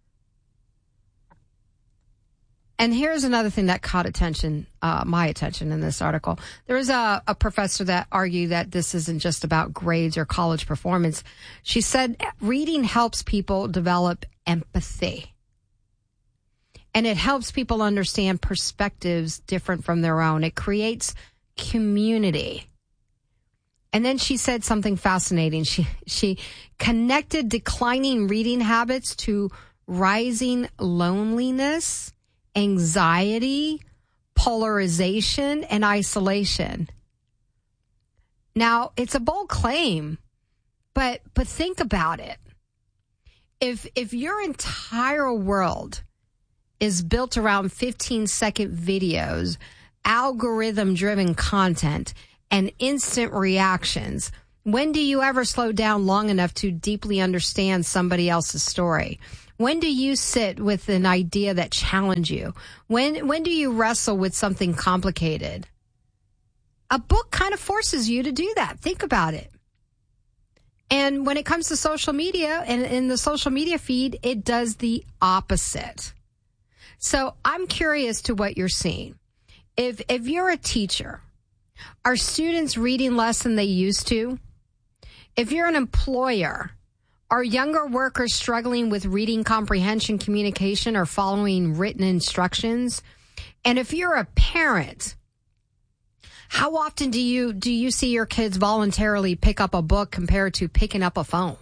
And here's another thing that caught attention, uh, my attention in this article. There was a, a professor that argued that this isn't just about grades or college performance. She said reading helps people develop empathy. And it helps people understand perspectives different from their own. It creates community. And then she said something fascinating. She she connected declining reading habits to rising loneliness, anxiety, polarization, and isolation. Now, it's a bold claim, But but think about it. If if your entire world is built around fifteen second videos, algorithm driven content, and instant reactions, when do you ever slow down long enough to deeply understand somebody else's story? When do you sit with an idea that challenges you? When when do you wrestle with something complicated? A book kind of forces you to do that. Think about it. And when it comes to social media and in the social media feed, it does the opposite. So I'm curious to what you're seeing. If if you're a teacher, are students reading less than they used to? If you're an employer, are younger workers struggling with reading comprehension, communication, or following written instructions? And if you're a parent, how often do you do you see your kids voluntarily pick up a book compared to picking up a phone?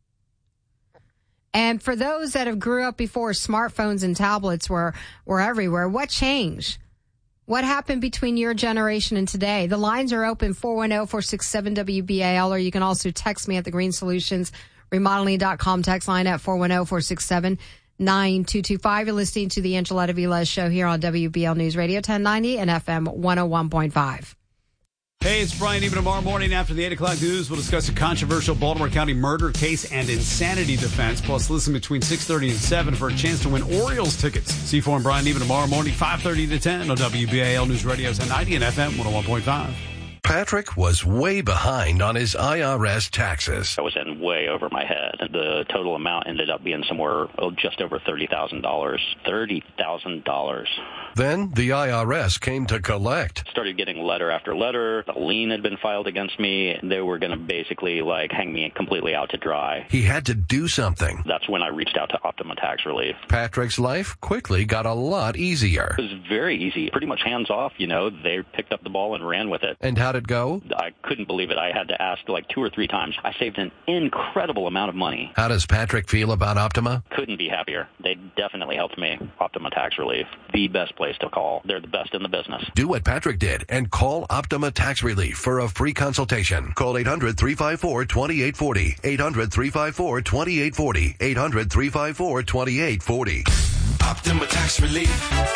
And for those that have grew up before smartphones and tablets were, were everywhere, what changed? What happened between your generation and today? The lines are open, four one zero, four six seven, W B A L, or you can also text me at the Green Solutions Remodeling dot com text line at four one zero, four six seven, nine two two five. You're listening to the Angeletta Vilez Show here on W B L News Radio ten ninety and F M one oh one point five. Hey, it's Brian. Even tomorrow morning after the eight o'clock news, we'll discuss a controversial Baltimore County murder case and insanity defense. Plus, listen between six thirty and seven for a chance to win Orioles tickets. C four and Brian even tomorrow morning, five thirty to ten on W B A L News Radio ten ninety and F M one oh one point five. Patrick was way behind on his I R S taxes. I was in way over my head. The total amount ended up being somewhere oh, just over thirty thousand dollars. thirty thousand dollars. Then the I R S came to collect. Started getting letter after letter. A lien had been filed against me. They were going to basically like hang me completely out to dry. He had to do something. That's when I reached out to Optima Tax Relief. Patrick's life quickly got a lot easier. It was very easy. Pretty much hands off, you know. They picked up the ball and ran with it. And how did it go? I couldn't believe it. I had to ask like two or three times. I saved an incredible amount of money. How does Patrick feel about Optima? Couldn't be happier. They definitely helped me. Optima Tax Relief, the best place to call. They're the best in the business. Do what Patrick did and call Optima Tax Relief for a free consultation. Call eight hundred, three five four, two eight four zero. eight hundred, three five four, two eight four zero. eight hundred, three five four, two eight four zero. Optima Tax Relief.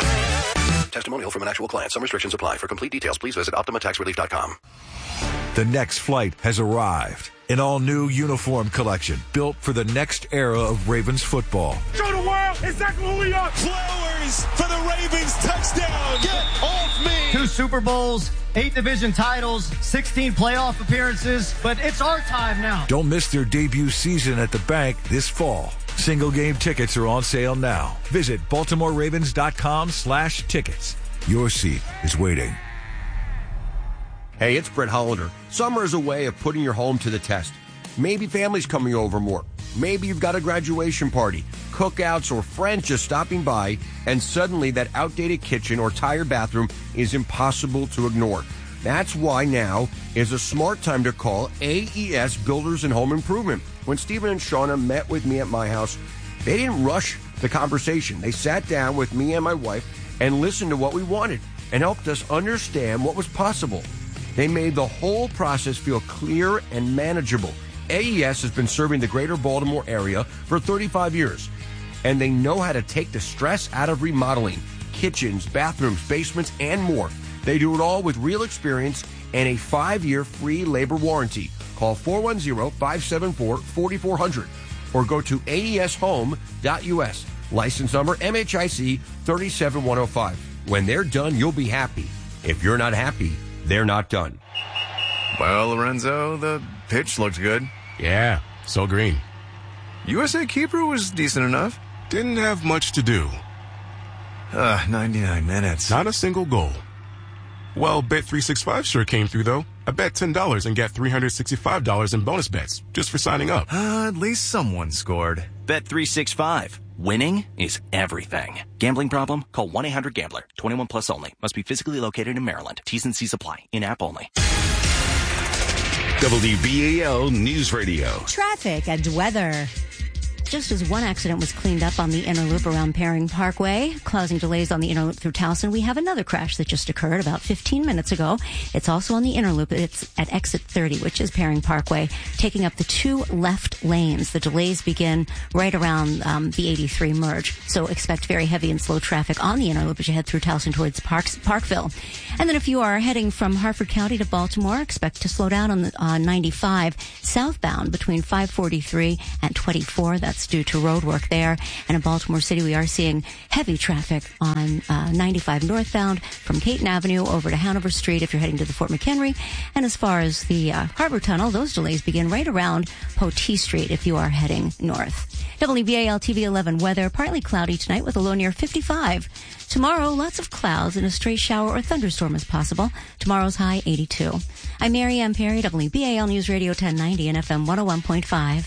Testimonial from an actual client. Some restrictions apply. For complete details, please visit optima tax relief dot com. The next flight has arrived. An all-new uniform collection built for the next era of Ravens football. Show the world exactly who we are. Flowers for the Ravens touchdown. Get off me. Two Super Bowls, eight division titles, sixteen playoff appearances, but it's our time now. Don't miss their debut season at the bank this fall. Single game tickets are on sale now. Visit baltimore ravens dot com slash tickets. Your seat is waiting. Hey, it's Brett Hollander. Summer is a way of putting your home to the test. Maybe family's coming over more. Maybe you've got a graduation party, cookouts, or friends just stopping by, and suddenly that outdated kitchen or tired bathroom is impossible to ignore. That's why now is a smart time to call A E S Builders and Home Improvement. When Stephen and Shauna met with me at my house, they didn't rush the conversation. They sat down with me and my wife and listened to what we wanted and helped us understand what was possible. They made the whole process feel clear and manageable. A E S has been serving the greater Baltimore area for thirty-five years, and they know how to take the stress out of remodeling kitchens, bathrooms, basements, and more. They do it all with real experience and a five-year free labor warranty. Call four one zero, five seven four, four four zero zero or go to A E S home dot U S. License number M H I C three seven one zero five. When they're done, you'll be happy. If you're not happy, they're not done. Well, Lorenzo, the pitch looked good. Yeah, so green. U S A keeper was decent enough. Didn't have much to do. Uh, ninety-nine minutes. Not a single goal. Well, Bet three sixty-five sure came through, though. I bet ten dollars and got three hundred sixty-five dollars in bonus bets just for signing up. Uh, at least someone scored. Bet three sixty-five. Winning is everything. Gambling problem? Call one eight hundred gambler. twenty-one plus only. Must be physically located in Maryland. T's and C's apply. In-app only. W B A L News Radio. Traffic and weather. just as one accident was cleaned up on the inner loop around Paring Parkway, causing delays on the inner loop through Towson, we have another crash that just occurred about fifteen minutes ago. It's also on the inner loop. It's at exit thirty, which is Paring Parkway, taking up the two left lanes. The delays begin right around um, the eighty-three merge, so expect very heavy and slow traffic on the inner loop as you head through Towson towards Parks, Parkville. And then if you are heading from Harford County to Baltimore, expect to slow down on the uh, ninety-five southbound between five forty-three and twenty-four. That's due to road work there. And in Baltimore City, we are seeing heavy traffic on uh, ninety-five northbound from Caton Avenue over to Hanover Street if you're heading to the Fort McHenry. And as far as the uh, Harbor Tunnel, those delays begin right around Potee Street if you are heading north. W B A L T V eleven weather, partly cloudy tonight with a low near fifty-five. Tomorrow, lots of clouds and a stray shower or thunderstorm is possible. Tomorrow's high eighty-two. I'm Mary Ann Perry, W B A L News Radio ten ninety and F M one oh one point five.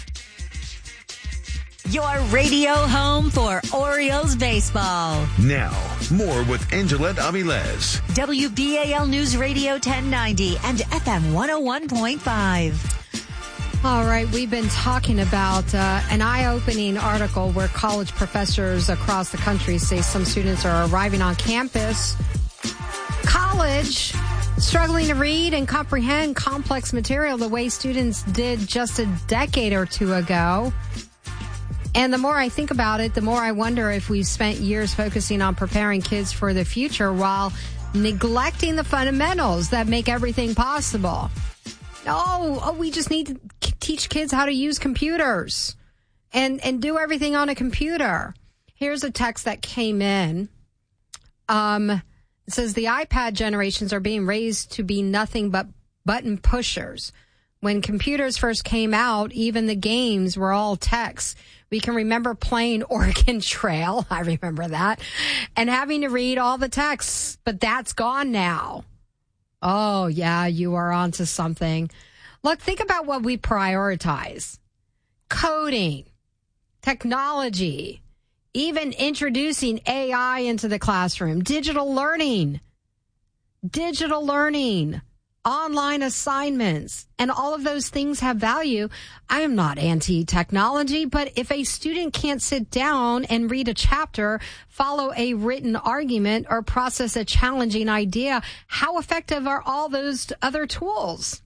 Your radio home for Orioles baseball. Now, more with Angelette Avilés. W B A L News Radio ten ninety and F M one oh one point five. All right, we've been talking about uh, an eye-opening article where college professors across the country say some students are arriving on campus, college, struggling to read and comprehend complex material the way students did just a decade or two ago. And the more I think about it, the more I wonder if we've spent years focusing on preparing kids for the future while neglecting the fundamentals that make everything possible. Oh, oh, we just need to k- teach kids how to use computers and, and do everything on a computer. Here's a text that came in. Um, it says the iPad generations are being raised to be nothing but button pushers. When computers first came out, even the games were all text. We can remember playing Oregon Trail. I remember that. And having to read all the texts, but that's gone now. Oh, yeah, you are onto something. Look, think about what we prioritize. Coding, technology, even introducing A I into the classroom, digital learning, digital learning, online assignments, and all of those things have value. I am not anti-technology, but if a student can't sit down and read a chapter, follow a written argument, or process a challenging idea, how effective are all those other tools?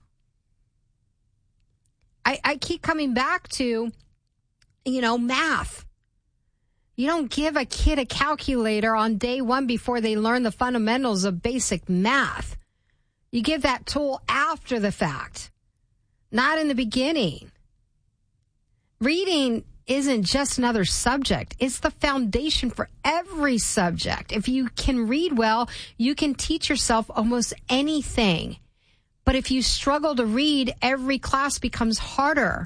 I, I keep coming back to, you know, math. You don't give a kid a calculator on day one before they learn the fundamentals of basic math. You give that tool after the fact, not in the beginning. Reading isn't just another subject. It's the foundation for every subject. If you can read well, you can teach yourself almost anything. But if you struggle to read, every class becomes harder.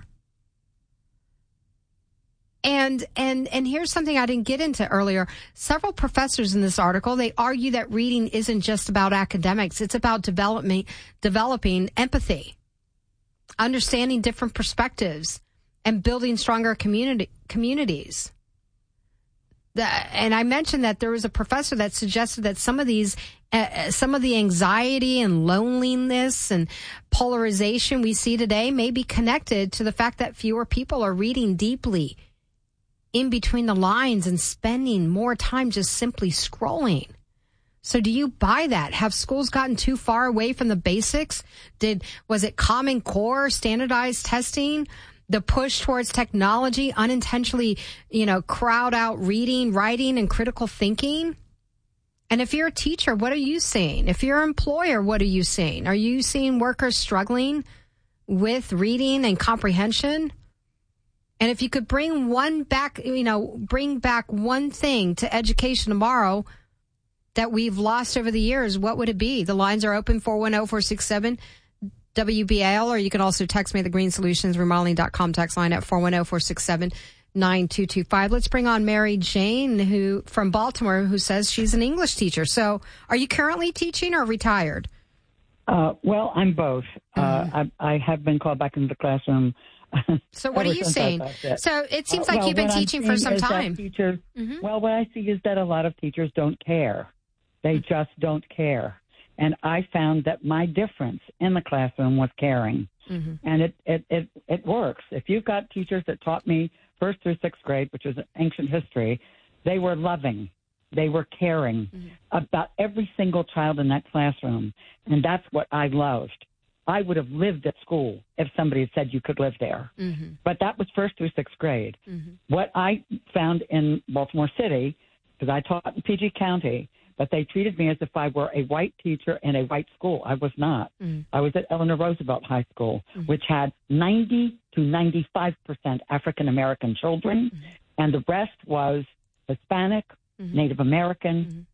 And and and here's something I didn't get into earlier. Several professors in this article, they argue that reading isn't just about academics. It's about development, developing empathy, understanding different perspectives, and building stronger community communities. The, and I mentioned that there was a professor that suggested that some of these, uh, some of the anxiety and loneliness and polarization we see today may be connected to the fact that fewer people are reading deeply in between the lines and spending more time just simply scrolling. So do you buy that? Have schools gotten too far away from the basics? Did, was it Common Core, standardized testing, the push towards technology, unintentionally, you know, crowd out reading, writing, and critical thinking? And if you're a teacher, what are you seeing? If you're an employer, what are you seeing? Are you seeing workers struggling with reading and comprehension? And if you could bring one back, you know, bring back one thing to education tomorrow that we've lost over the years, what would it be? The lines are open, four one zero, four six seven, W B A L, or you can also text me the Green Solutions Remodeling dot com text line at four one zero, four six seven, nine two two five. Let's bring on Mary Jane, who from Baltimore, who says she's an English teacher. So are you currently teaching or retired? Uh, well, I'm both. Mm-hmm. Uh, I, I have been called back into the classroom. So what are you saying? So it seems like uh, well, you've been teaching for some time. Teachers, mm-hmm. Well, what I see is that a lot of teachers don't care. They mm-hmm. just don't care. And I found that my difference in the classroom was caring. Mm-hmm. And it, it, it, it works. If you've got teachers that taught me first through sixth grade, which was ancient history, they were loving. They were caring mm-hmm. about every single child in that classroom. And that's what I loved. I would have lived at school if somebody had said you could live there. Mm-hmm. But that was first through sixth grade. Mm-hmm. What I found in Baltimore City, because I taught in P G County, but they treated me as if I were a white teacher in a white school. I was not. Mm-hmm. I was at Eleanor Roosevelt High School, mm-hmm. which had ninety to ninety-five percent African-American children, mm-hmm. and the rest was Hispanic, mm-hmm. Native American, mm-hmm.